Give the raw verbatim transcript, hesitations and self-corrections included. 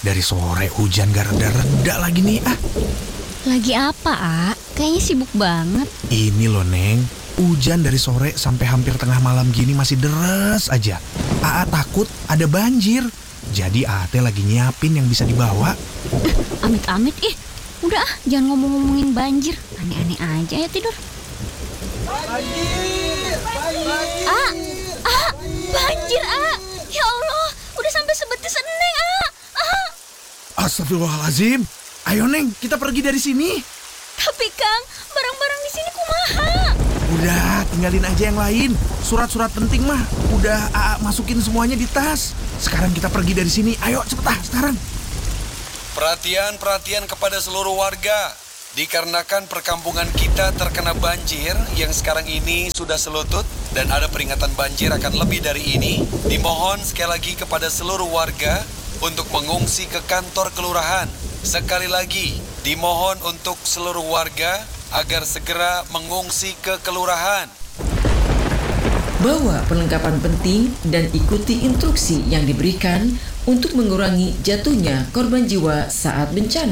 Dari sore hujan gak reda-reda lagi nih. Ah, Lagi apa, A? Kayaknya sibuk banget. ini loh Neng, hujan dari sore sampai hampir tengah malam gini masih deres aja. Aa takut ada banjir. Jadi A A lagi nyiapin yang bisa dibawa. Amit-amit, ih. Udah ah, jangan ngomong-ngomongin banjir. Aneh-aneh aja ya tidur. Banjir! Banjir! A, A, banjir, A. Ya Allah, udah sampai sebetis Neng, A. A. Astagfirullahaladzim. Ayo Neng, kita pergi dari sini. Tapi Kang, barang-barang di sini kumaha? Udah, tinggalin aja yang lain. Surat-surat penting mah udah A A masukin semuanya di tas. Sekarang kita pergi dari sini. Ayo cepet ah, sekarang. Perhatian-perhatian kepada seluruh warga. Dikarenakan perkampungan kita terkena banjir yang sekarang ini sudah selutut dan ada peringatan banjir akan lebih dari ini, dimohon sekali lagi kepada seluruh warga untuk mengungsi ke kantor kelurahan. Sekali lagi, dimohon untuk seluruh warga agar segera mengungsi ke kelurahan. Bawa perlengkapan penting dan ikuti instruksi yang diberikan untuk mengurangi jatuhnya korban jiwa saat bencana.